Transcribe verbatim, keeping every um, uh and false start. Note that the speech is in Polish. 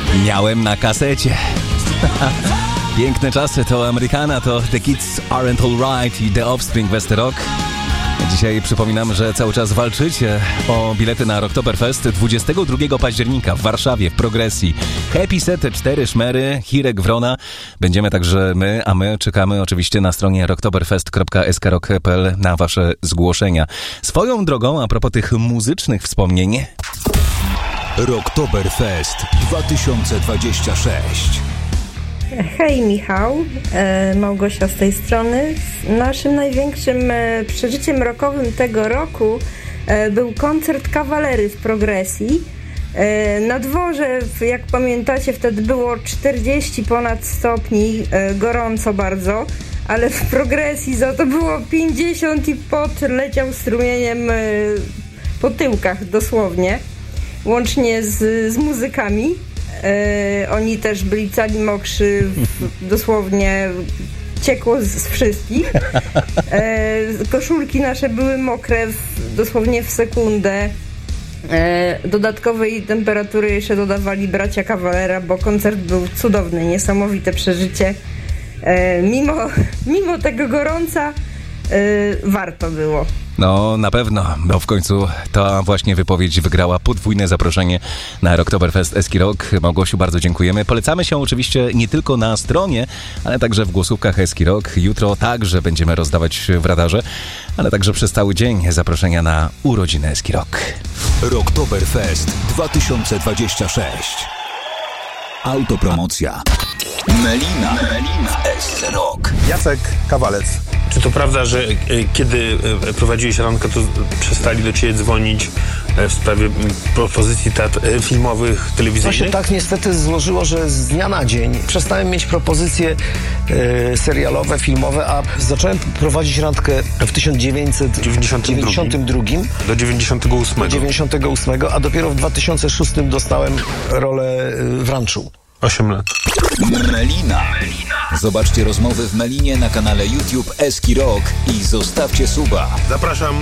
Miałem na kasecie. Piękne czasy, to Amerykana, to The Kids Aren't Alright i The Offspring West Rock. Dzisiaj przypominam, że cały czas walczycie o bilety na Rocktoberfest dwudziestego drugiego października w Warszawie, w Progresji. Happy Set, cztery szmery, Hirek Wrona. Będziemy także my, a my czekamy oczywiście na stronie rocktoberfest kropka s k rock kropka p l na wasze zgłoszenia. Swoją drogą, a propos tych muzycznych wspomnień... Rocktoberfest dwa tysiące dwadzieścia sześć. Hej Michał, e, Małgosia z tej strony. Naszym największym e, przeżyciem rockowym tego roku e, był koncert Kawalery w Progresji. E, na dworze, jak pamiętacie, wtedy było czterdzieści ponad stopni, e, gorąco bardzo, ale w Progresji za to było pięćdziesiąt i pot leciał strumieniem e, po tyłkach dosłownie, łącznie z, z muzykami. E, oni też byli cali mokrzy, w, dosłownie ciekło z, z wszystkich. E, koszulki nasze były mokre w, dosłownie w sekundę. E, dodatkowej temperatury jeszcze dodawali bracia Kawalera, bo koncert był cudowny, niesamowite przeżycie. E, mimo, mimo tego gorąca e, warto było. No, na pewno, bo w końcu ta właśnie wypowiedź wygrała podwójne zaproszenie na Rocktoberfest Eski Rock. Małgosiu, bardzo dziękujemy. Polecamy się oczywiście nie tylko na stronie, ale także w głosówkach Eski Rock. Jutro także będziemy rozdawać w radarze, ale także przez cały dzień zaproszenia na urodziny Eski Rock. Rocktoberfest dwa tysiące dwadzieścia sześć. Autopromocja. Melina. Melina. S C Rock. Jacek Kawalec. Czy to prawda, że e, kiedy e, prowadziłeś randkę, to przestali do ciebie dzwonić e, w sprawie propozycji teatr, e, filmowych, telewizyjnych? To się tak niestety złożyło, że z dnia na dzień przestałem mieć propozycje e, serialowe, filmowe, a zacząłem prowadzić randkę w tysiąc dziewięćset dziewięćdziesiątym drugim do dziewięćdziesiątego ósmego. dziewięćdziesiątego ósmego, a dopiero w dwa tysiące szóstym dostałem rolę w Ranczu. osiem lat. Melina. Zobaczcie rozmowy w Melinie na kanale YouTube Eski Rock i zostawcie suba. Zapraszam